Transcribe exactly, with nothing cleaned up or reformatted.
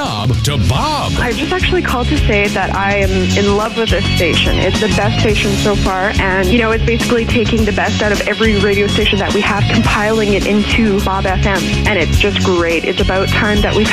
Bob to Bob. I just actually called to say that I am in love with this station. It's the best station so far, and, you know, it's basically taking the best out of every radio station that we have, compiling it into Bob F M, and it's just great. It's about time that we've